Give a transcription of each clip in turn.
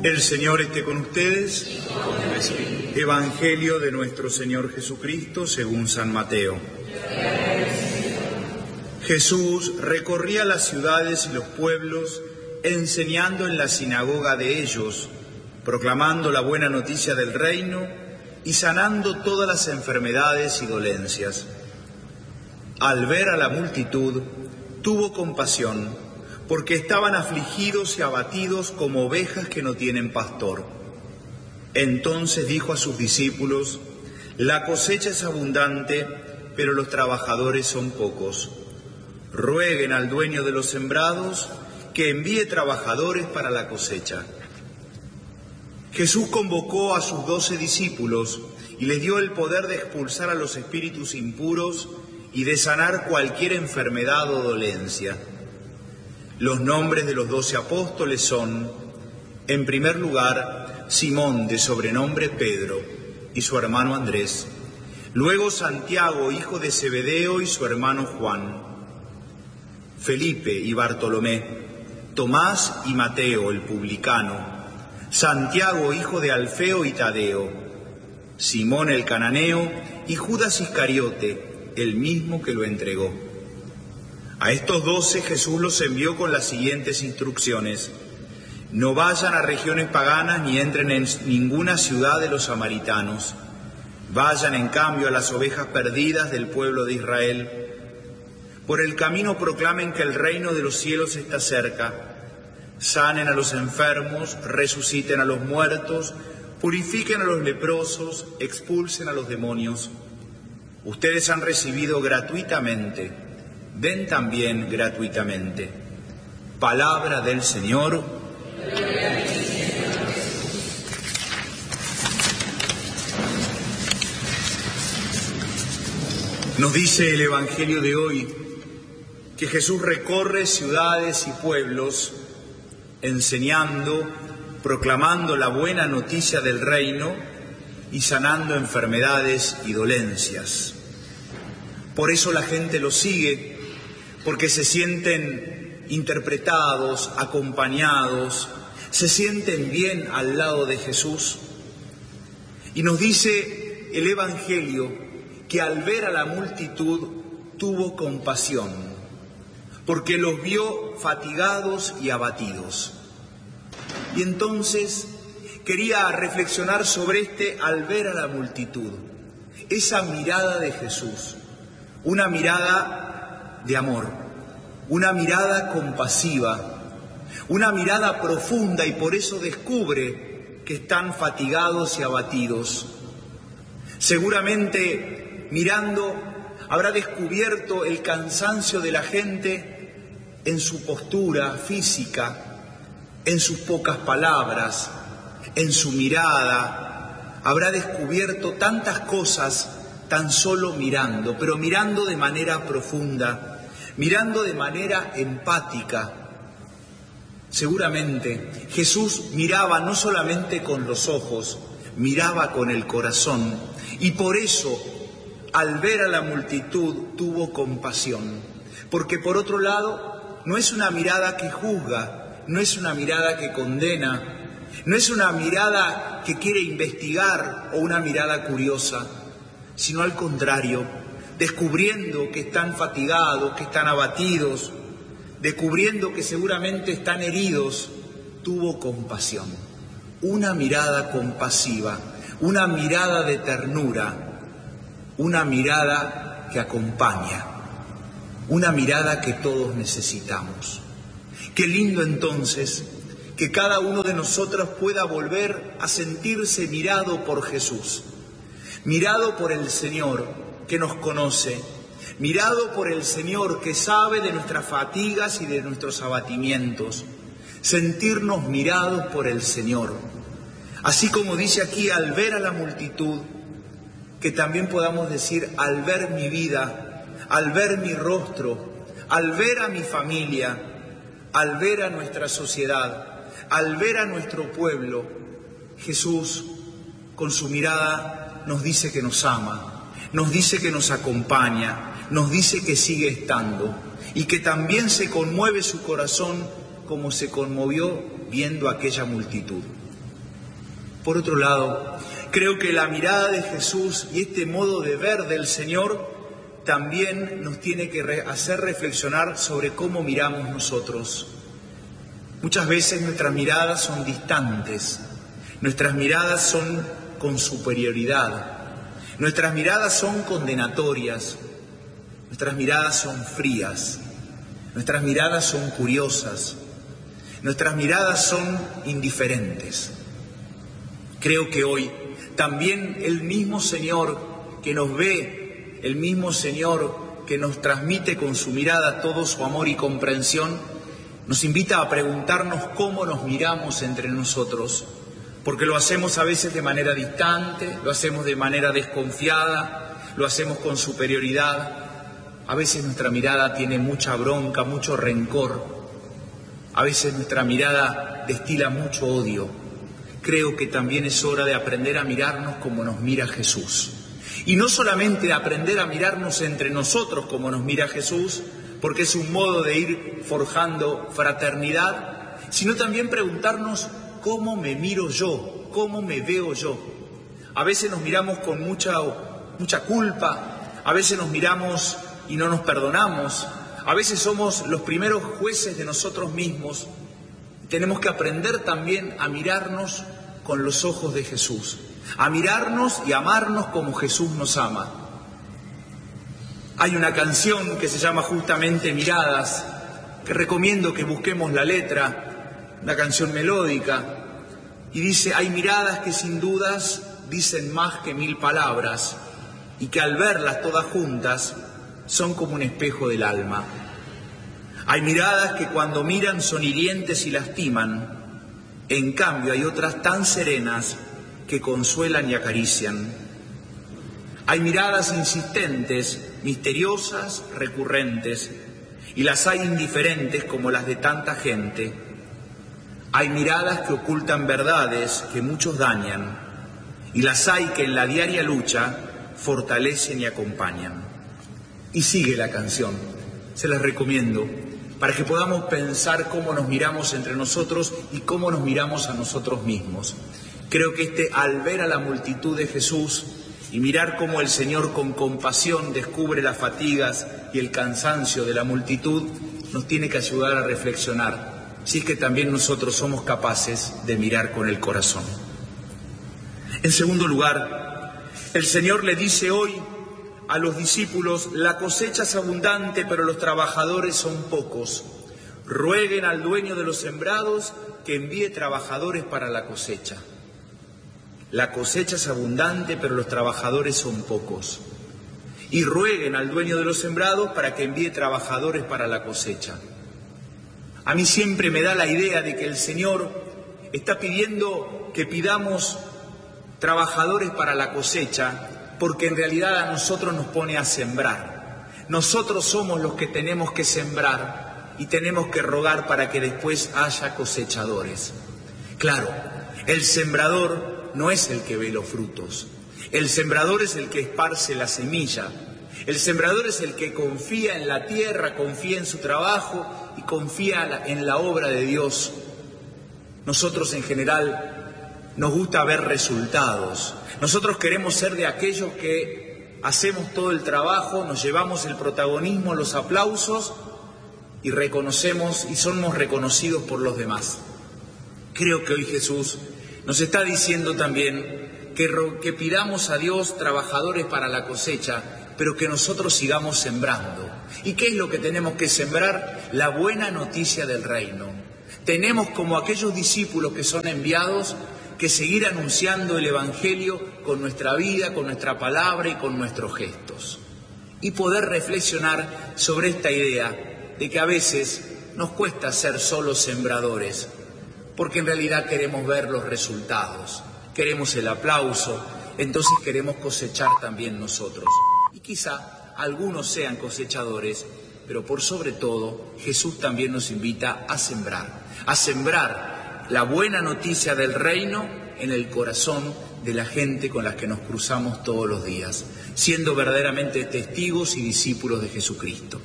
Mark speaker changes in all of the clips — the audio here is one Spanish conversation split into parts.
Speaker 1: El Señor esté con ustedes. Evangelio de nuestro Señor Jesucristo según San Mateo. Jesús recorría las ciudades y los pueblos, enseñando en la sinagoga de ellos, proclamando la buena noticia del reino y sanando todas las enfermedades y dolencias. Al ver a la multitud, tuvo compasión, porque estaban afligidos y abatidos como ovejas que no tienen pastor. Entonces dijo a sus discípulos: la cosecha es abundante, pero los trabajadores son pocos. Rueguen al dueño de los sembrados que envíe trabajadores para la cosecha. Jesús convocó a sus 12 discípulos y les dio el poder de expulsar a los espíritus impuros y de sanar cualquier enfermedad o dolencia. Los nombres de los 12 apóstoles son, en primer lugar, Simón, de sobrenombre Pedro, y su hermano Andrés. Luego Santiago, hijo de Zebedeo, y su hermano Juan. Felipe y Bartolomé. Tomás y Mateo, el publicano. Santiago, hijo de Alfeo y Tadeo. Simón el cananeo y Judas Iscariote, el mismo que lo entregó. A estos 12 Jesús los envió con las siguientes instrucciones: no vayan a regiones paganas ni entren en ninguna ciudad de los samaritanos. Vayan en cambio a las ovejas perdidas del pueblo de Israel. Por el camino proclamen que el reino de los cielos está cerca. Sanen a los enfermos, resuciten a los muertos, purifiquen a los leprosos, expulsen a los demonios. Ustedes han recibido gratuitamente, den también gratuitamente. Palabra del Señor. Nos dice el Evangelio de hoy que Jesús recorre ciudades y pueblos enseñando, proclamando la buena noticia del reino y sanando enfermedades y dolencias. Por eso la gente lo sigue, porque se sienten interpretados, acompañados, se sienten bien al lado de Jesús. Y nos dice el Evangelio que al ver a la multitud tuvo compasión, porque los vio fatigados y abatidos. Y entonces quería reflexionar sobre al ver a la multitud, esa mirada de Jesús, una mirada de amor, una mirada compasiva, una mirada profunda, y por eso descubre que están fatigados y abatidos. Seguramente mirando habrá descubierto el cansancio de la gente en su postura física, en sus pocas palabras, en su mirada. Habrá descubierto tantas cosas tan solo mirando, pero mirando de manera profunda, mirando de manera empática. Seguramente Jesús miraba no solamente con los ojos, miraba con el corazón, y por eso al ver a la multitud tuvo compasión, porque por otro lado no es una mirada que juzga, no es una mirada que condena, no es una mirada que quiere investigar o una mirada curiosa, sino al contrario, descubriendo que están fatigados, que están abatidos, descubriendo que seguramente están heridos, tuvo compasión. Una mirada compasiva, una mirada de ternura, una mirada que acompaña, una mirada que todos necesitamos. Qué lindo entonces que cada uno de nosotros pueda volver a sentirse mirado por Jesús, mirado por el Señor que nos conoce, mirado por el Señor que sabe de nuestras fatigas y de nuestros abatimientos, sentirnos mirados por el Señor. Así como dice aquí, al ver a la multitud, que también podamos decir, al ver mi vida, al ver mi rostro, al ver a mi familia, al ver a nuestra sociedad, al ver a nuestro pueblo, Jesús con su mirada nos dice que nos ama, nos dice que nos acompaña, nos dice que sigue estando y que también se conmueve su corazón como se conmovió viendo aquella multitud. Por otro lado, creo que la mirada de Jesús y este modo de ver del Señor también nos tiene que hacer reflexionar sobre cómo miramos nosotros. Muchas veces nuestras miradas son distantes, nuestras miradas son con superioridad, nuestras miradas son condenatorias, nuestras miradas son frías, nuestras miradas son curiosas, nuestras miradas son indiferentes. Creo que hoy también el mismo Señor que nos ve, el mismo Señor que nos transmite con su mirada todo su amor y comprensión, nos invita a preguntarnos cómo nos miramos entre nosotros, porque lo hacemos a veces de manera distante, lo hacemos de manera desconfiada, lo hacemos con superioridad. A veces nuestra mirada tiene mucha bronca, mucho rencor, a veces nuestra mirada destila mucho odio. Creo que también es hora de aprender a mirarnos como nos mira Jesús. Y no solamente aprender a mirarnos entre nosotros como nos mira Jesús, porque es un modo de ir forjando fraternidad, sino también preguntarnos cómo me miro yo, cómo me veo yo. A veces nos miramos con mucha culpa, a veces nos miramos y no nos perdonamos, a veces somos los primeros jueces de nosotros mismos. Tenemos que aprender también a mirarnos con los ojos de Jesús, a mirarnos y amarnos como Jesús nos ama. Hay una canción que se llama justamente Miradas, que recomiendo que busquemos la letra, una canción melódica, y dice: hay miradas que sin dudas dicen más que 1000 palabras, y que al verlas todas juntas son como un espejo del alma. Hay miradas que cuando miran son hirientes y lastiman, en cambio hay otras tan serenas que consuelan y acarician. Hay miradas insistentes, misteriosas, recurrentes, y las hay indiferentes como las de tanta gente. Hay miradas que ocultan verdades que muchos dañan, y las hay que en la diaria lucha fortalecen y acompañan. Y sigue la canción, se las recomiendo, para que podamos pensar cómo nos miramos entre nosotros y cómo nos miramos a nosotros mismos. Creo que al ver a la multitud de Jesús y mirar cómo el Señor con compasión descubre las fatigas y el cansancio de la multitud, nos tiene que ayudar a reflexionar, si es que también nosotros somos capaces de mirar con el corazón. En segundo lugar, el Señor le dice hoy a los discípulos: la cosecha es abundante, pero los trabajadores son pocos. Rueguen al dueño de los sembrados que envíe trabajadores para la cosecha. La cosecha es abundante, pero los trabajadores son pocos. Y rueguen al dueño de los sembrados para que envíe trabajadores para la cosecha. A mí siempre me da la idea de que el Señor está pidiendo que pidamos trabajadores para la cosecha, porque en realidad a nosotros nos pone a sembrar. Nosotros somos los que tenemos que sembrar y tenemos que rogar para que después haya cosechadores. Claro, el sembrador no es el que ve los frutos. El sembrador es el que esparce la semilla. El sembrador es el que confía en la tierra, confía en su trabajo y confía en la obra de Dios. Nosotros en general nos gusta ver resultados. Nosotros queremos ser de aquellos que hacemos todo el trabajo, nos llevamos el protagonismo, los aplausos y reconocemos y somos reconocidos por los demás. Creo que hoy Jesús nos está diciendo también que pidamos a Dios trabajadores para la cosecha, pero que nosotros sigamos sembrando. ¿Y qué es lo que tenemos que sembrar? La buena noticia del reino. Tenemos, como aquellos discípulos que son enviados, que seguir anunciando el Evangelio con nuestra vida, con nuestra palabra y con nuestros gestos. Y poder reflexionar sobre esta idea de que a veces nos cuesta ser solo sembradores, porque en realidad queremos ver los resultados, queremos el aplauso, entonces queremos cosechar también nosotros. Y quizá algunos sean cosechadores, pero por sobre todo Jesús también nos invita a sembrar la buena noticia del reino en el corazón de la gente con la que nos cruzamos todos los días, siendo verdaderamente testigos y discípulos de Jesucristo.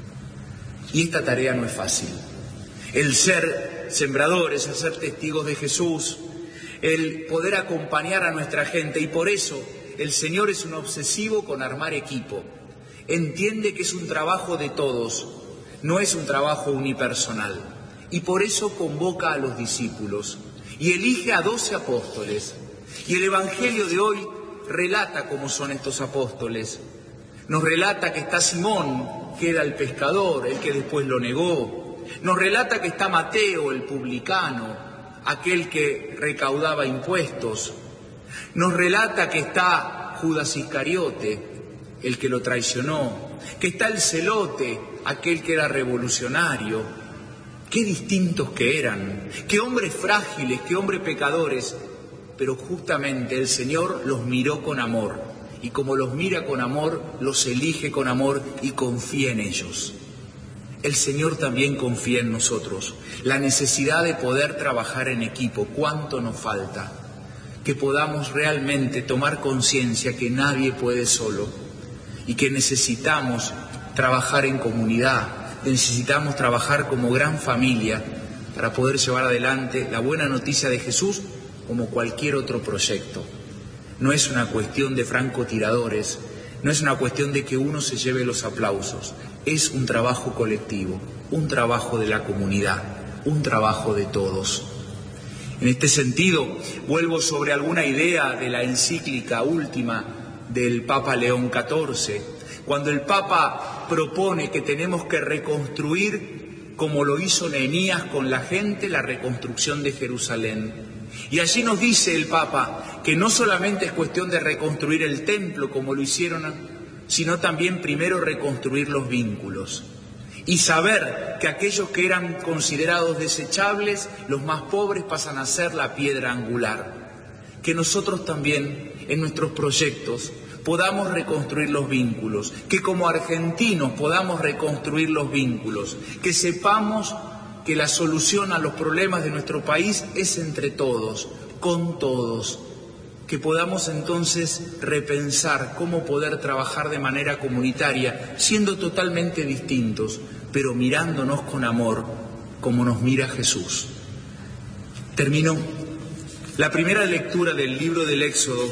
Speaker 1: Y esta tarea no es fácil. El ser sembradores, el ser testigos de Jesús, el poder acompañar a nuestra gente, y por eso el Señor es un obsesivo con armar equipo. Entiende que es un trabajo de todos, no es un trabajo unipersonal, y por eso convoca a los discípulos y elige a 12 apóstoles. Y el Evangelio de hoy relata cómo son estos apóstoles. Nos relata que está Simón, que era el pescador, el que después lo negó. Nos relata que está Mateo, el publicano, aquel que recaudaba impuestos. Nos relata que está Judas Iscariote, el que lo traicionó, que está el celote, aquel que era revolucionario. Qué distintos que eran, qué hombres frágiles, qué hombres pecadores, pero justamente el Señor los miró con amor, y como los mira con amor, los elige con amor y confía en ellos. El Señor también confía en nosotros. La necesidad de poder trabajar en equipo, ¿cuánto nos falta? Que podamos realmente tomar conciencia que nadie puede solo y que necesitamos trabajar en comunidad, necesitamos trabajar como gran familia para poder llevar adelante la buena noticia de Jesús como cualquier otro proyecto. No es una cuestión de francotiradores, no es una cuestión de que uno se lleve los aplausos, es un trabajo colectivo, un trabajo de la comunidad, un trabajo de todos. En este sentido, vuelvo sobre alguna idea de la encíclica última del Papa León XIV, cuando el Papa propone que tenemos que reconstruir, como lo hizo Nehemías con la gente, la reconstrucción de Jerusalén. Y allí nos dice el Papa que no solamente es cuestión de reconstruir el templo como lo hicieron, sino también primero reconstruir los vínculos y saber que aquellos que eran considerados desechables, los más pobres, pasan a ser la piedra angular. Que nosotros también en nuestros proyectos podamos reconstruir los vínculos, que como argentinos podamos reconstruir los vínculos, que sepamos que la solución a los problemas de nuestro país es entre todos, con todos, que podamos entonces repensar cómo poder trabajar de manera comunitaria, siendo totalmente distintos, pero mirándonos con amor, como nos mira Jesús. Termino. La primera lectura del libro del Éxodo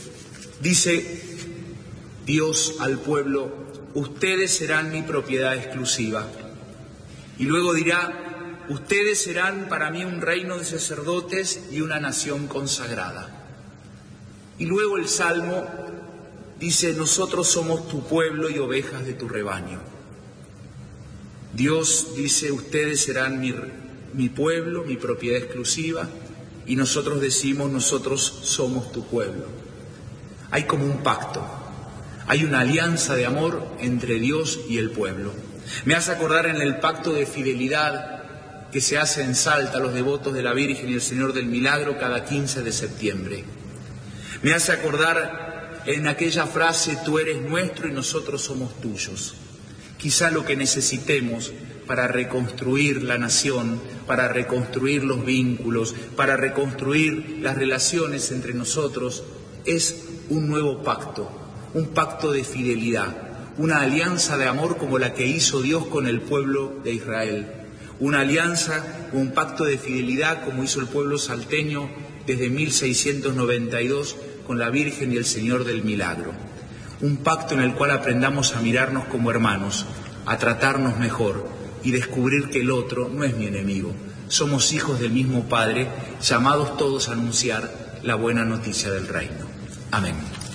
Speaker 1: dice Dios al pueblo: ustedes serán mi propiedad exclusiva. Y luego dirá: ustedes serán para mí un reino de sacerdotes y una nación consagrada. Y luego el Salmo dice: nosotros somos tu pueblo y ovejas de tu rebaño. Dios dice: ustedes serán mi pueblo, mi propiedad exclusiva, y nosotros decimos: nosotros somos tu pueblo. Hay como un pacto, hay una alianza de amor entre Dios y el pueblo. Me hace acordar en el pacto de fidelidad que se hace en Salta a los devotos de la Virgen y el Señor del Milagro cada 15 de septiembre. Me hace acordar en aquella frase: tú eres nuestro y nosotros somos tuyos. Quizá lo que necesitemos para reconstruir la nación, para reconstruir los vínculos, para reconstruir las relaciones entre nosotros, es un nuevo pacto, un pacto de fidelidad, una alianza de amor como la que hizo Dios con el pueblo de Israel, una alianza, un pacto de fidelidad como hizo el pueblo salteño desde 1692 con la Virgen y el Señor del Milagro. Un pacto en el cual aprendamos a mirarnos como hermanos, a tratarnos mejor y descubrir que el otro no es mi enemigo. Somos hijos del mismo Padre, llamados todos a anunciar la buena noticia del reino. Amén.